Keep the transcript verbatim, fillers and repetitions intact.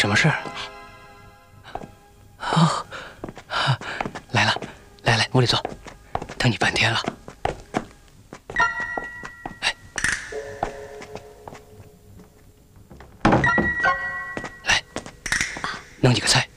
什么事儿？哦，来了，来来，屋里坐，等你半天了。哎，来，弄几个菜。